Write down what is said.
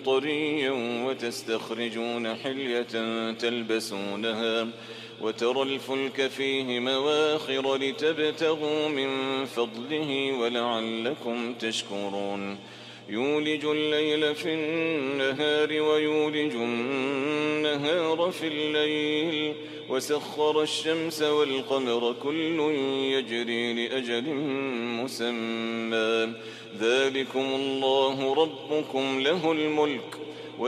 طريا وتستخرجون حلية تلبسونها وترى الفلك فيه مواخر لتبتغوا من فضله ولعلكم تشكرون يولج الليل في النهار ويولج النهار في الليل وسخر الشمس والقمر كل يجري لأجل مسمى ذلكم الله ربكم له الملك